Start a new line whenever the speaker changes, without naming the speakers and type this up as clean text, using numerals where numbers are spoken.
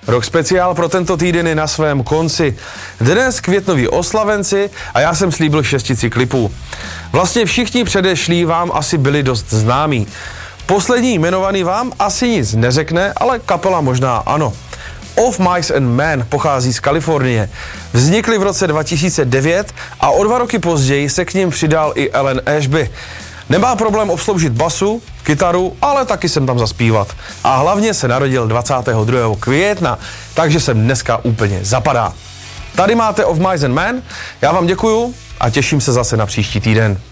Rock speciál pro tento týden je na svém konci. Dnes květnoví oslavenci a já jsem slíbil 6 klipů. Vlastně všichni předešlí vám asi byli dost známí. Poslední jmenovaný vám asi nic neřekne, ale kapela možná ano. Of Mice and Men pochází z Kalifornie. Vznikli v roce 2009 a o 2 roky později se k nim přidal i Alan Ashby. Nemá problém obsloužit basu, kytaru, ale taky jsem tam zaspívat. A hlavně se narodil 22. května, takže jsem dneska úplně zapadá. Tady máte Of Mice and Men, já vám děkuju a těším se zase na příští týden.